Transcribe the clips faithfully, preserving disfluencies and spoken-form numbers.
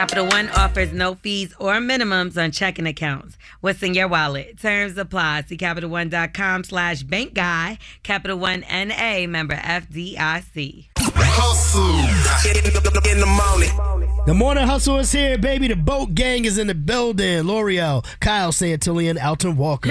Capital One offers no fees or minimums on checking accounts. What's in your wallet? Terms apply. See CapitalOne.com slash bank guy. Capital One N A, member F D I C. Hustle in the morning. The morning hustle is here, baby. The boat gang is in the building. L'Oreal, Kyle Santillan, Alton Walker.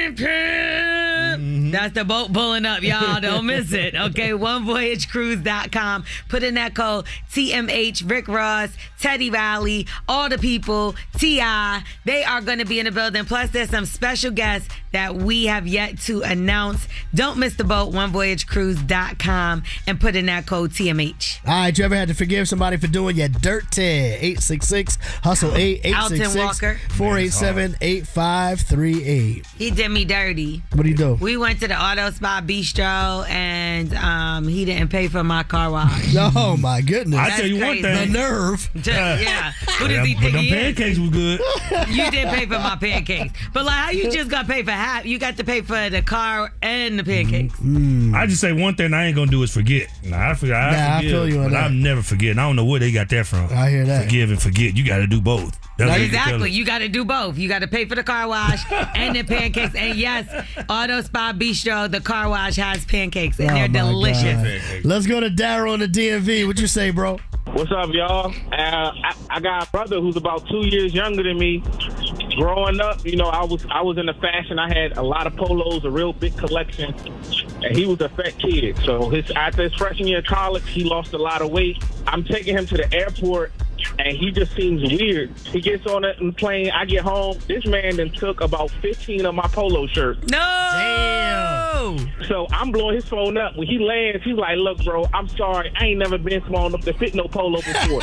Mm-hmm. That's the boat pulling up, y'all. Don't miss it. Okay, one voyage cruise dot com. Put in that code T M H, Rick Ross, Teddy Riley, all the people, T I. They are going to be in the building. Plus, there's some special guests that we have yet to announce. Don't miss the boat, one voyage cruise dot com, and put in that code T M H. All right, you ever had to forgive somebody for doing your dirty? eight six six, hustle eight, eight six six, four eight seven, eight five three eight. He did me dirty. What do you do? We went to the Auto Spa Bistro, and um, he didn't pay for my car wash. Oh, my goodness. I tell you crazy. one thing. The nerve. Just, yeah. Who does he But think them he pancakes is? was good. You did pay for my pancakes. But like, how you just got to pay for half? You got to pay for the car and the pancakes. Mm. I just say one thing I ain't gonna do is forget. Nah, I forget. I, Nah, I forgive, feel you on but that. I'm never forgetting. I don't know where they got that from. I hear that. Forgive and forget. You got to do both. That's what you can tell Exactly. them. You got to do both. You got to pay for the car wash and the pancakes. And yes, Auto Spa Bistro, the car wash has pancakes, and Oh, they're my delicious. God. Let's go to Daryl in the D M V. What you say, bro? What's up, y'all? Uh, I, I got a brother who's about two years younger than me. Growing up, you know, I was I was into fashion. I had a lot of polos, a real big collection, and he was a fat kid. So his after his freshman year of college, he lost a lot of weight. I'm taking him to the airport, and he just seems weird. He gets on the plane. I get home. This man then took about fifteen of my polo shirts. No! Damn. So I'm blowing his phone up. When he lands, he's like, look, bro, I'm sorry. I ain't never been small enough to fit no polo before.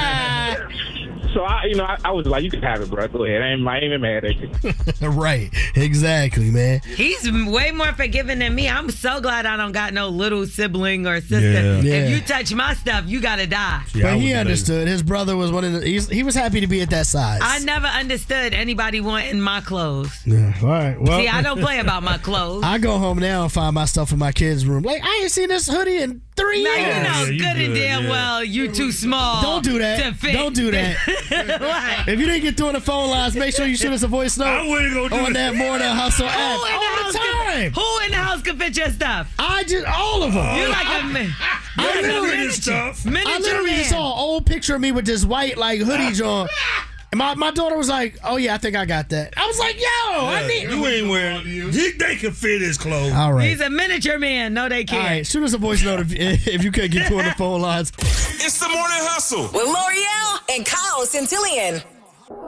So, I, you know, I, I was like, you can have it, bro. Go ahead. I ain't, I ain't even mad at you. Right. Exactly, man. He's way more forgiving than me. I'm so glad I don't got no little sibling or sister. Yeah. Yeah. If you touch my stuff, you got to die. Yeah, I But was he the understood. His brother was one of the. He's, he was happy to be at that size. I never understood anybody wanting my clothes. Yeah. All right. Well, See, I don't play about my clothes. I go home now and find my stuff in my kids' room. Like, I ain't seen this hoodie in three Now years. you know Yeah, you good and good, damn yeah. well you too small. Don't do that. To fit. Don't do that. What? If you didn't get through on the phone lines, make sure you shoot us a voice note I wouldn't go do on it. that morning hustle app Who in the all house the time. Can, who in the house can fit your stuff? I just all of them. You like a man. I You like a literally- miniature, stuff. miniature I literally man. just saw an old picture of me with this white like hoodie on. And my, my daughter was like, "Oh yeah, I think I got that." I was like, "Yo, I need." You ain't wearing. He, they can fit his clothes. All right. He's a miniature man. No, they All can't. right, shoot us a voice note if, if you could get through on the phone lines. It's the morning hustle. With L'Oreal and Kyle Santillan.